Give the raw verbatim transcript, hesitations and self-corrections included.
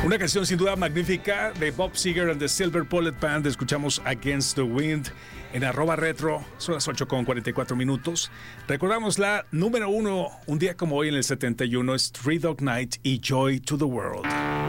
Una canción sin duda magnífica de Bob Seger and the Silver Bullet Band. Escuchamos Against the Wind en arroba retro. Son las ocho con cuarenta y cuatro minutos. Recordamos la número uno, un día como hoy en el setenta y uno, es Three Dog Night y Joy to the World.